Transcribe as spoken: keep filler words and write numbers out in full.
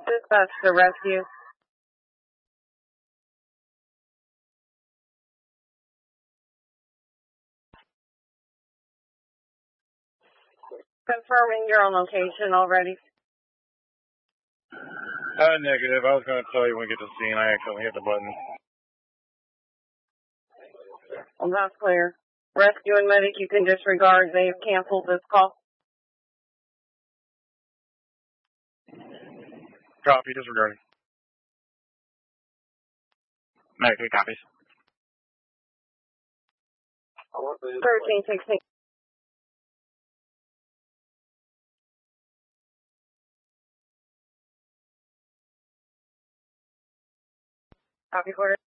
Dispatch to rescue. Confirming you're on location already. Uh, negative. I was going to tell you when we get to the scene. I accidentally hit the button. Well, that's clear. Rescue and medic, you can disregard. They've canceled this call. Copy, disregarding. Medic, three copies. thirteen sixteen. Copy, quarter.